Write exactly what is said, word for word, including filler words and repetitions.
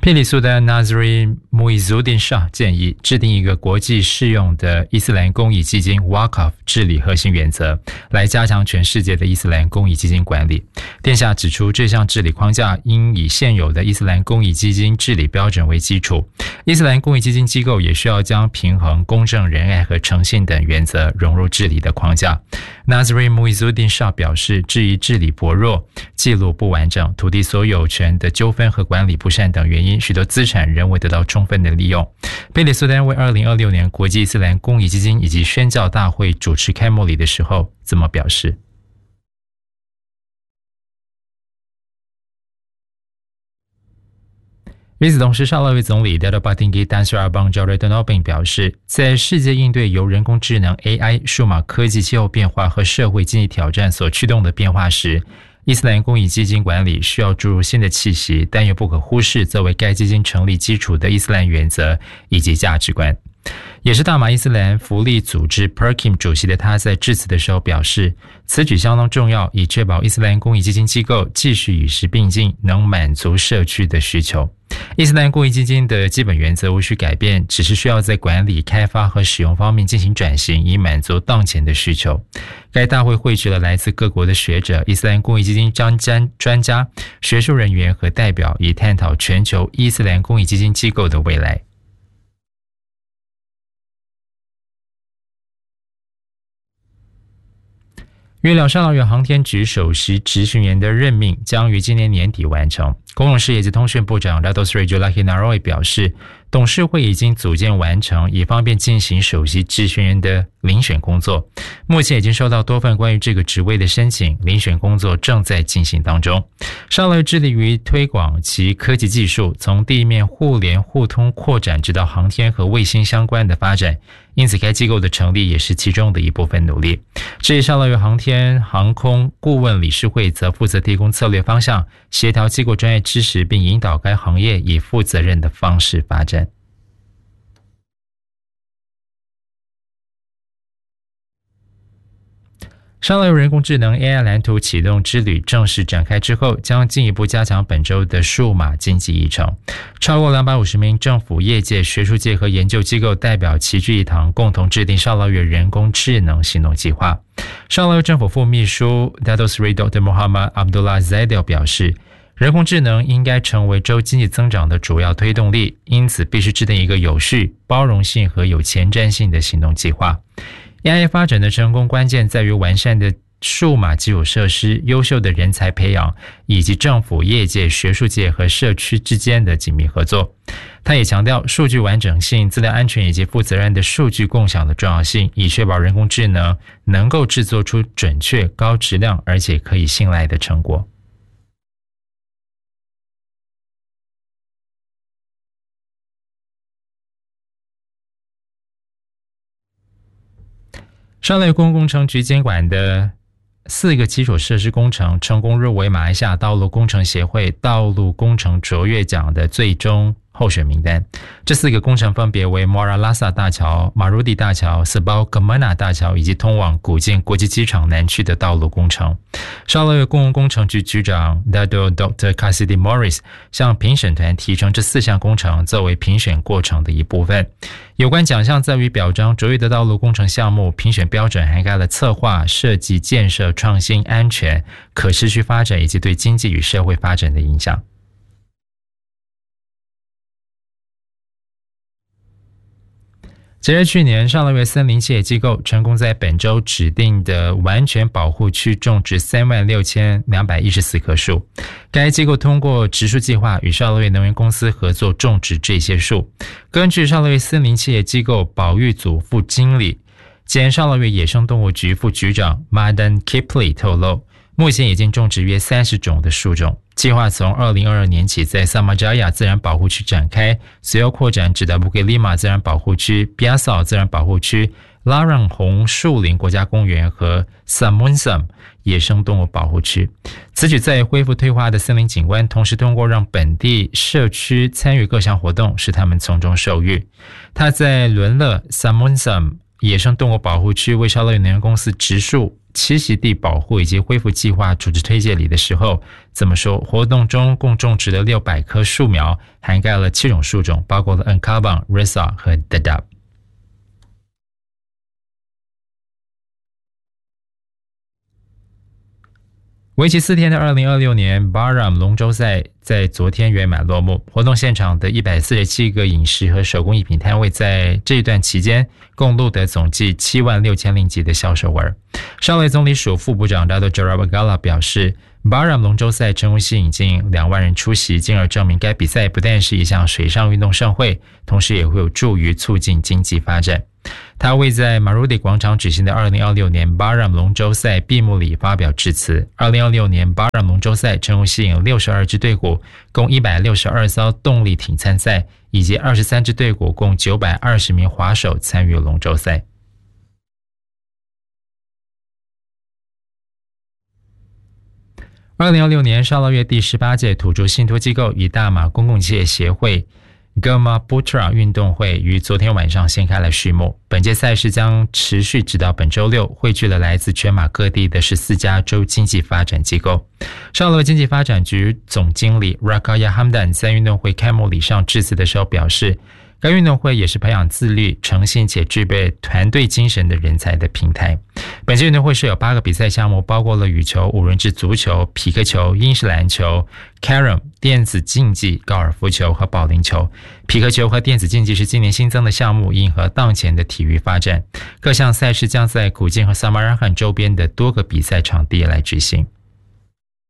佩里苏丹 Nazri Muizuddin Shah 建议制定一个国际适用的伊斯兰公益基金 Waqf 治理核心原则，来加强全世界的伊斯兰公益基金管理。殿下指出，这项治理框架应以现有的伊斯兰公益基金治理标准为基础，伊斯兰公益基金机构也需要将平衡、公正、仁爱和诚信等原则融入治理的框架。Nazri Muizuddin Shah 表示，至于治理薄弱、记录不完整、土地所有权的纠纷和管理不善等原因，许多资产仍未得到充分的利用。贝里苏丹为二零二六年国际伊斯兰公益基金以及宣教大会主持开幕礼的时候这么表示。与此同时，沙拉越总理 Dato Patinggi Tan Sri Abang Jauharatul Nobin 表示，在世界应对由人工智能 A I、数码科技、气候变化和社会经济挑战所驱动的变化时，伊斯兰公益基金管理需要注入新的气息，但又不可忽视作为该基金成立基础的伊斯兰原则以及价值观。也是大马伊斯兰福利组织 P E R K I M 主席的他在致辞的时候表示，此举相当重要，以确保伊斯兰公益基金机构继续与时并进，能满足社区的需求。伊斯兰公益基金的基本原则无需改变，只是需要在管理、开发和使用方面进行转型，以满足当前的需求。该大会汇聚了来自各国的学者、伊斯兰公益基金专家、学术人员和代表，以探讨全球伊斯兰公益基金机构的未来。预料沙劳越航天局首席执行员的任命将于今年年底完成。公共事业及通讯部长 Dato Sri Julaki Naroi 表示，董事会已经组建完成，以方便进行首席执行员的遴选工作。目前已经收到多份关于这个职位的申请，遴选工作正在进行当中。沙劳越致力于推广其科技技术，从地面互联互通扩展直到航天和卫星相关的发展，因此该机构的成立也是其中的一部分努力。至于沙劳越航天航空顾问理事会，则负责提供策略方向，协调机构专业知识，并引导该行业以负责任的方式发展。沙劳越人工智能 A I 蓝图启动之旅正式展开之后，将进一步加强本周的数码经济议程。超过两百五十名政府、业界、学术界和研究机构代表齐聚一堂，共同制定沙劳越人工智能行动计划。沙劳越政府副秘书 Dato Sri Doktor Muhammad Abdullah Zaidil 表示，人工智能应该成为州经济增长的主要推动力，因此必须制定一个有序、包容性和有前瞻性的行动计划。A I 发展的成功关键在于完善的数码基础设施、优秀的人才培养，以及政府、业界、学术界和社区之间的紧密合作。他也强调数据完整性、资料安全以及负责任的数据共享的重要性，以确保人工智能能够制作出准确、高质量而且可以信赖的成果。沙劳越公共工程局监管的四个基础设施工程成功入围马来西亚道路工程协会道路工程卓越奖的最终候选名单。这四个工程分别为 Muara Lasa 大桥、马鲁迪大桥、Sebau Kemana 大桥以及通往古晋国际机场南区的道路工程。沙劳越公共工程局局长 Dato Doktor Cassidy Morris 向评审团提呈这四项工程作为评选过程的一部分。有关奖项在于表彰卓越的道路工程项目，评选标准涵盖了策划、设计、建设、创新、安全、可持续发展以及对经济与社会发展的影响。截至去年，沙劳越森林企业机构成功在本州指定的完全保护区种植三万六千两百一十四棵树。该机构通过植树计划与沙劳越能源公司合作种植这些树。根据沙劳越森林企业机构保育组副经理兼沙劳越野生动物局副局长 Madan Kipli 透露，目前已经种植约三十种的树种。计划从二零二二年起在萨马加亚自然保护区展开，随后扩展至到布给利马自然保护区、比亚萨自然保护区、拉让红树林国家公园和 Samunsam 野生动物保护区。此举在恢复退化的森林景观，同时通过让本地社区参与各项活动，使他们从中受益。他在伦勒 Samunsam 野生动物保护区为沙乐园能源公司植树、栖息地保护以及恢复计划组织推介礼的时候，这么说，活动中共种植了六百棵树苗，涵盖了七种树种，包括了 Nkabang、Resa 和 Dadab。为期四天的二零二六年 Baram 龙舟赛在昨天圆满落幕，活动现场的一百四十七个饮食和手工艺品摊位在这一段期间共录得总计七万六千令吉的销售额。沙委总理署副部长 Dato Jarabagala 表示， Baram 龙舟赛成功吸引近两万人出席，进而证明该比赛不但是一项水上运动盛会，同时也会有助于促进经济发展。他为在 Marudi 广场举行的二零二六年 Baram 龙舟赛闭幕礼发表致辞。二零二六年 Baram 龙舟赛成功吸引六十二支队伍，共一百六十二艘动力艇参赛，以及二十三支队伍，共九百二十名划手参与龙舟赛。二零二六年沙捞越第十八届土著信托机构与大马公共企业协会 Gema Putra 运动会于昨天晚上掀开了序幕。本届赛事将持续直到本周六，汇聚了来自全马各地的十四家州经济发展机构。沙捞越经济发展局总经理 Rakaya Hamdan 在运动会开幕礼上致辞的时候表示，该运动会也是培养自律、诚信且具备团队精神的人才的平台。本届运动会设有八个比赛项目，包括了羽球、五人制足球、匹克球、英式篮球、Carom 电子竞技、高尔夫球和保龄球。匹克球和电子竞技是今年新增的项目，迎合当前的体育发展。各项赛事将在古晋和萨马拉罕周边的多个比赛场地来举行。